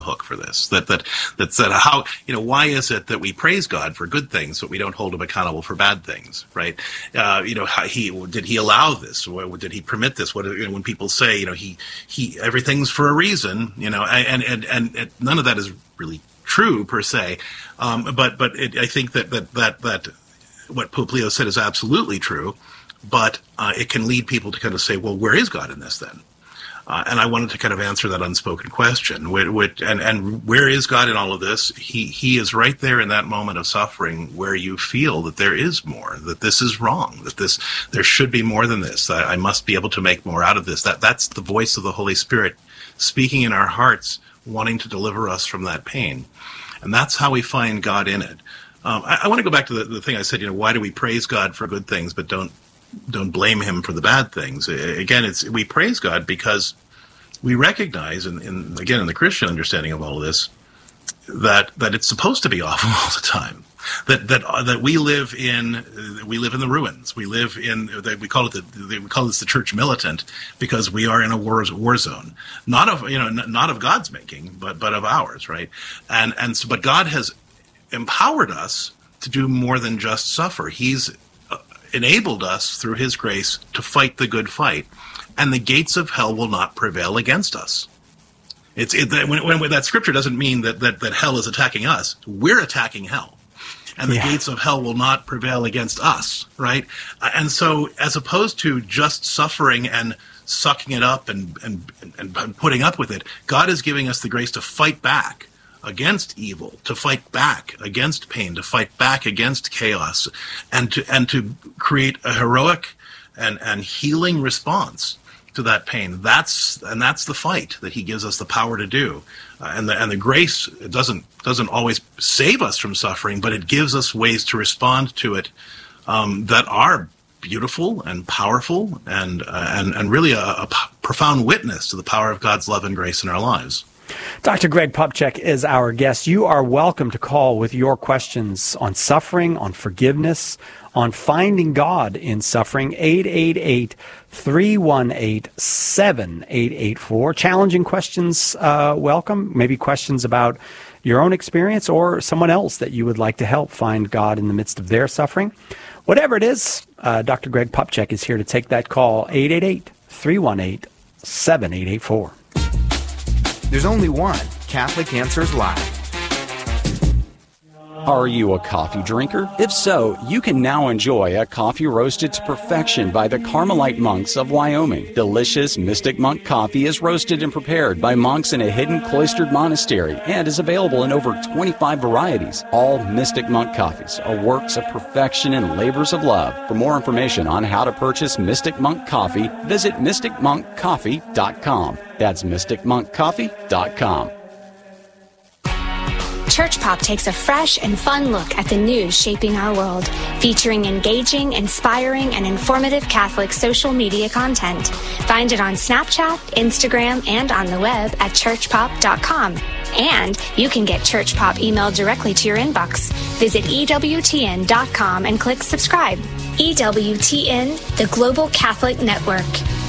hook for this. That said, how, why is it that we praise God for good things, but we don't hold him accountable for bad things, right? How did he allow this? Or did he permit this? When people say, he everything's for a reason, and none of that is really true per se. I think that what Pope Leo said is absolutely true, but it can lead people to kind of say, well, where is God in this then? And I wanted to kind of answer that unspoken question. And where is God in all of this? He is right there in that moment of suffering where you feel that there is more, that this is wrong, that there should be more than this. I must be able to make more out of this. That's the voice of the Holy Spirit speaking in our hearts, wanting to deliver us from that pain. And that's how we find God in it. I want to go back to the thing I said, why do we praise God for good things but don't blame him for the bad things? Again, we praise God because we recognize, in the Christian understanding of all of this, that it's supposed to be awful all the time. That we live in the ruins. We live in, we call this the church militant, because we are in a war zone, not of God's making, but of ours, right? But God has empowered us to do more than just suffer. He's enabled us through his grace to fight the good fight, and the gates of hell will not prevail against us. When that scripture doesn't mean that hell is attacking us. We're attacking hell, and the gates of hell will not prevail against us, right? And so, as opposed to just suffering and sucking it up and putting up with it, God is giving us the grace to fight back against evil, to fight back against pain, to fight back against chaos, and to create a heroic and healing response to that pain. That's the fight that he gives us the power to do. And the grace doesn't always save us from suffering, but it gives us ways to respond to it that are beautiful and powerful and really a profound witness to the power of God's love and grace in our lives. Dr. Greg Popcak is our guest. You are welcome to call with your questions on suffering, on forgiveness, on finding God in suffering. 888-318-7884. Challenging questions, welcome. Maybe questions about your own experience or someone else that you would like to help find God in the midst of their suffering. Whatever it is, Dr. Greg Popcak is here to take that call. 888-318-7884. There's only one Catholic Answers Live. Are you a coffee drinker? If so, you can now enjoy a coffee roasted to perfection by the Carmelite monks of Wyoming. Delicious Mystic Monk coffee is roasted and prepared by monks in a hidden cloistered monastery and is available in over 25 varieties. All Mystic Monk coffees are works of perfection and labors of love. For more information on how to purchase Mystic Monk coffee, visit mysticmonkcoffee.com. That's mysticmonkcoffee.com. Church Pop takes a fresh and fun look at the news shaping our world, featuring engaging, inspiring, and informative Catholic social media content. Find it on Snapchat, Instagram, and on the web at churchpop.com. And you can get Church Pop emailed directly to your inbox. Visit EWTN.com and click subscribe. EWTN, the Global Catholic Network.